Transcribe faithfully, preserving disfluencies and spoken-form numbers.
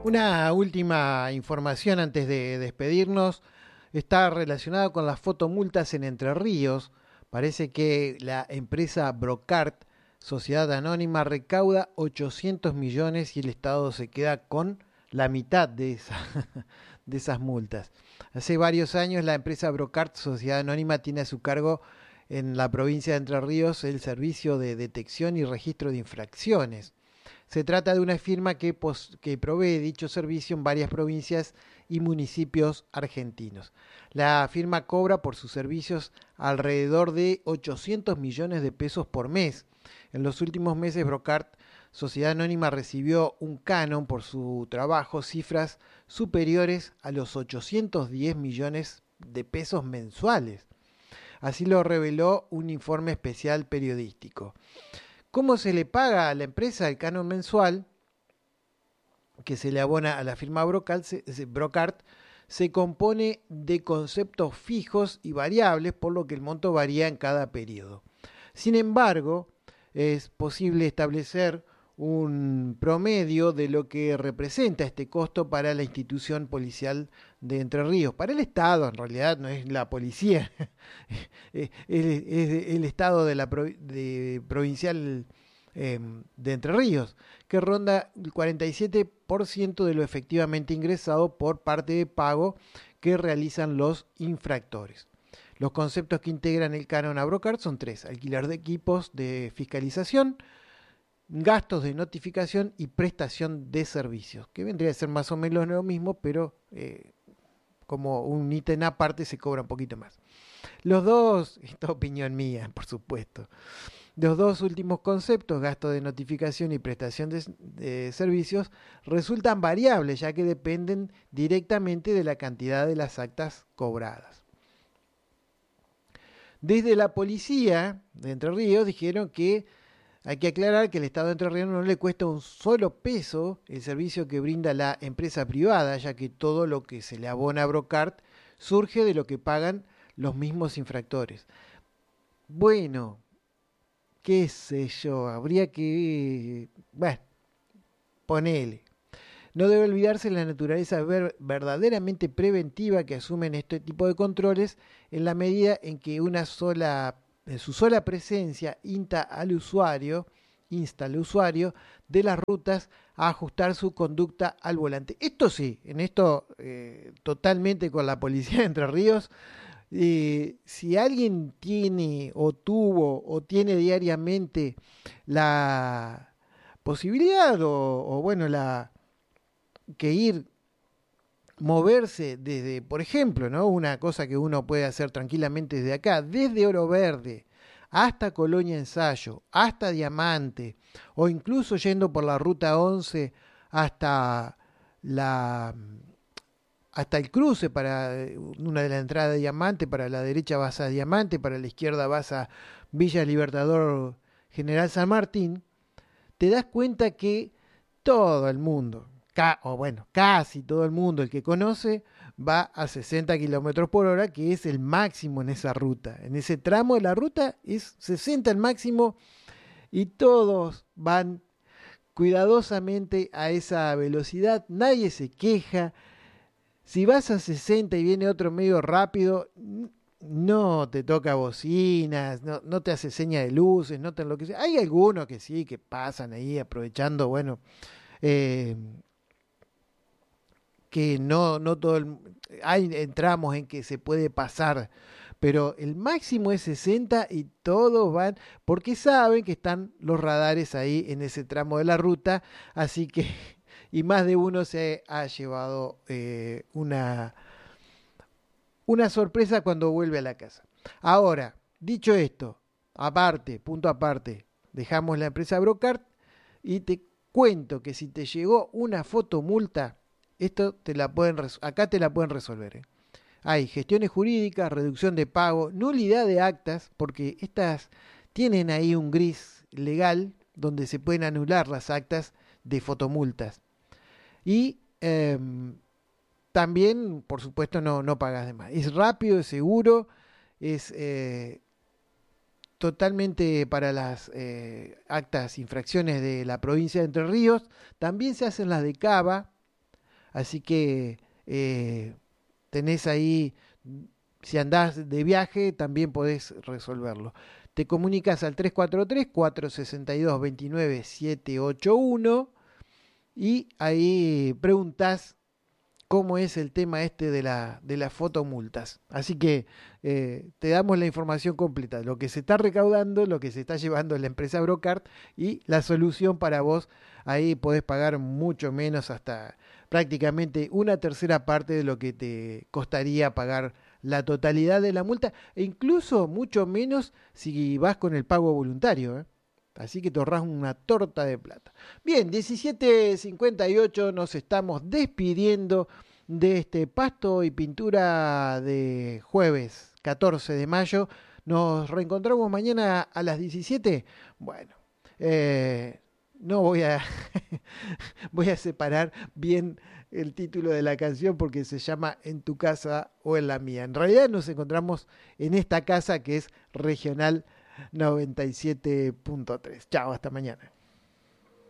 Una última información antes de despedirnos está relacionada con las fotomultas en Entre Ríos. Parece que la empresa Brocart, sociedad anónima, recauda ochocientos millones y el Estado se queda con la mitad de, esa, de esas multas. Hace varios años la empresa Brocart, sociedad anónima, tiene a su cargo en la provincia de Entre Ríos el servicio de detección y registro de infracciones. Se trata de una firma que, pos, que provee dicho servicio en varias provincias y municipios argentinos. La firma cobra por sus servicios alrededor de ochocientos millones de pesos por mes. En los últimos meses, Brocart, sociedad anónima, recibió un canon por su trabajo, cifras superiores a los ochocientos diez millones de pesos mensuales. Así lo reveló un informe especial periodístico. ¿Cómo se le paga a la empresa el canon mensual que se le abona a la firma Brocart? Se, Brocart se compone de conceptos fijos y variables, por lo que el monto varía en cada periodo. Sin embargo, es posible establecer un promedio de lo que representa este costo para la institución policial de Entre Ríos. Para el Estado, en realidad, no es la policía, es, es el Estado de la de provincial eh, de Entre Ríos, que ronda el cuarenta y siete por ciento de lo efectivamente ingresado por parte de pago que realizan los infractores. Los conceptos que integran el canon a Brocart son tres: alquiler de equipos de fiscalización, gastos de notificación y prestación de servicios, que vendría a ser más o menos lo mismo, pero eh, como un ítem aparte se cobra un poquito más. Los dos, esta opinión mía, por supuesto, los dos últimos conceptos, gasto de notificación y prestación de, de servicios, resultan variables, ya que dependen directamente de la cantidad de las actas cobradas. Desde la policía de Entre Ríos dijeron que hay que aclarar que el Estado de Entre Ríos no le cuesta un solo peso el servicio que brinda la empresa privada, ya que todo lo que se le abona a Brocart surge de lo que pagan los mismos infractores. Bueno, qué sé yo, habría que... Bueno, ponele. No debe olvidarse la naturaleza ver, verdaderamente preventiva que asumen este tipo de controles en la medida en que una sola en su sola presencia insta al usuario, insta al usuario de las rutas a ajustar su conducta al volante. Esto sí, en esto eh, totalmente con la policía de Entre Ríos. Eh, si alguien tiene o tuvo o tiene diariamente la posibilidad o, o bueno, la que ir moverse desde, por ejemplo, ¿no? Una cosa que uno puede hacer tranquilamente desde acá, desde Oro Verde hasta Colonia Ensayo, hasta Diamante, o incluso yendo por la ruta once hasta la hasta el cruce para una de las entradas de Diamante, para la derecha vas a Diamante, para la izquierda vas a Villa Libertador General San Martín, te das cuenta que todo el mundo, o bueno, casi todo el mundo, el que conoce, va a sesenta kilómetros por hora, que es el máximo en esa ruta. En ese tramo de la ruta es sesenta el máximo y todos van cuidadosamente a esa velocidad. Nadie se queja. Si vas a sesenta y viene otro medio rápido, no te toca bocinas, no, no te hace seña de luces, no te lo que sea. Hay algunos que sí, que pasan ahí aprovechando, bueno, eh, que no, no todo el, hay entramos en que se puede pasar, pero el máximo es sesenta y todos van, porque saben que están los radares ahí en ese tramo de la ruta, así que, y más de uno se ha llevado eh, una, una sorpresa cuando vuelve a la casa. Ahora, dicho esto, aparte, punto aparte, dejamos la empresa Brocart y te cuento que si te llegó una fotomulta, esto te la pueden acá te la pueden resolver. ¿eh? Hay gestiones jurídicas, reducción de pago, nulidad de actas, porque estas tienen ahí un gris legal donde se pueden anular las actas de fotomultas. Y eh, también, por supuesto, no, no pagas de más. Es rápido, es seguro, es eh, totalmente para las eh, actas, infracciones de la provincia de Entre Ríos. También se hacen las de Cava, Así que eh, tenés ahí, si andás de viaje, también podés resolverlo. Te comunicas al tres cuatro tres, cuatro seis dos, dos nueve siete ocho uno y ahí preguntás cómo es el tema este de la, de las fotomultas. Así que eh, te damos la información completa, lo que se está recaudando, lo que se está llevando la empresa Brocard y la solución para vos. Ahí podés pagar mucho menos, hasta prácticamente una tercera parte de lo que te costaría pagar la totalidad de la multa, e incluso mucho menos si vas con el pago voluntario, ¿eh? Así que te ahorras una torta de plata. Bien, diecisiete cincuenta y ocho, nos estamos despidiendo de este pasto y pintura de jueves catorce de mayo. Nos reencontramos mañana a las diecisiete. Bueno, eh, no voy a voy a separar bien el título de la canción porque se llama En tu casa o en la mía. En realidad nos encontramos en esta casa que es Regional noventa y siete punto tres. Chao, hasta mañana.